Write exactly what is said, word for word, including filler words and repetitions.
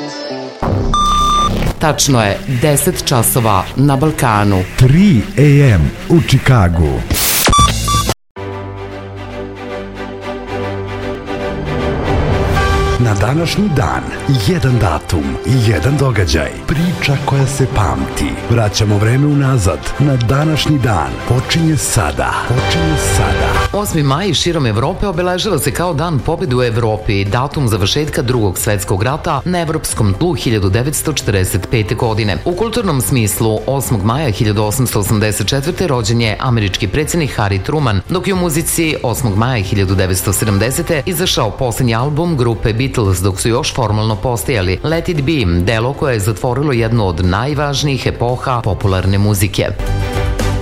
Tačno je deset časova na Balkanu. tri a m u Čikagu. Na današnji dan, jedan datum, jedan događaj, priča koja se pamti. Vraćamo vreme unazad. Na današnji dan počinje sada. Počinje sada. osmi maj širom Evrope obeležava se kao dan pobjede u Evropi, datum završetka Drugog svetskog rata na evropskom tlu hiljadu devetsto četrdeset pete. godine. U kulturnom smislu, osmog maja hiljadu osamsto osamdeset četvrte. rođen je američki predsjednik Harry Truman, dok je u muzici osmog maja hiljadu devetsto sedamdesete. izašao posljednji album grupe Beatles dok su još formalno postojali, Let It Be, delo koje je zatvorilo jednu od najvažnijih epoha popularne muzike.